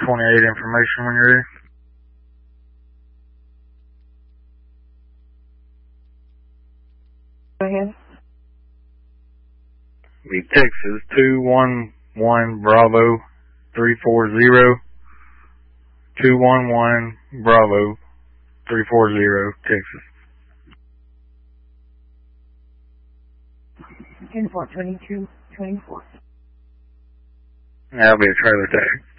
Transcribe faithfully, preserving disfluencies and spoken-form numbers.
twenty-eight information when you're ready. Go ahead. The Texas two one one Bravo three four zero. two one one Bravo three four zero, Texas. ten four twenty-two twenty-four. That'll be a trailer tag.